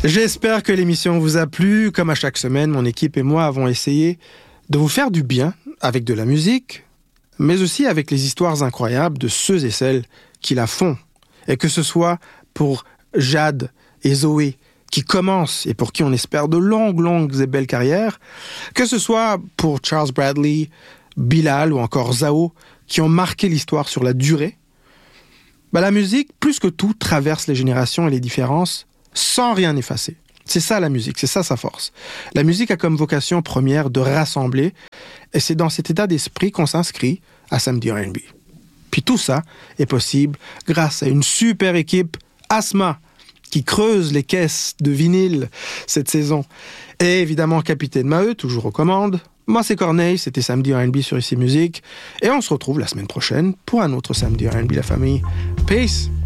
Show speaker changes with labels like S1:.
S1: J'espère que l'émission vous a plu. Comme à chaque semaine, mon équipe et moi avons essayé de vous faire du bien avec de la musique, mais aussi avec les histoires incroyables de ceux et celles qui la font. Et que ce soit pour Jade et Zoé, qui commencent et pour qui on espère de longues et belles carrières, que ce soit pour Charles Bradley, Bilal ou encore Zao, qui ont marqué l'histoire sur la durée, la musique, plus que tout, traverse les générations et les différences sans rien effacer. C'est ça la musique, c'est ça sa force. La musique a comme vocation première de rassembler, et c'est dans cet état d'esprit qu'on s'inscrit à Samedi R&B. Puis tout ça est possible grâce à une super équipe Asma, qui creuse les caisses de vinyle cette saison. Et évidemment, Capitaine Maheu, toujours aux commandes. Moi, c'est Corneille, c'était Samedi R&B sur ICI Musique. Et on se retrouve la semaine prochaine pour un autre Samedi R&B, la famille. Peace!